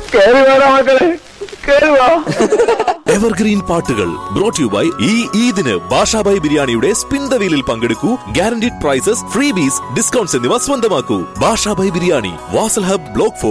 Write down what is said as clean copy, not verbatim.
കേറി വേണം മക്കളെ, കേറി വാ. എവർഗ്രീൻ പാട്ടുകൾ ബ്രോട്ട് യു ബൈ ഈ ഈദിന് ബാഷാബായ് ബിരിയാണിയുടെ spin the വീലിൽ പങ്കെടുക്കൂ. Guaranteed prices, ഫ്രീബീസ്, discounts എന്നിവ സ്വന്തമാക്കൂ. Basha Bhai biryani, Wasl hub, block 4.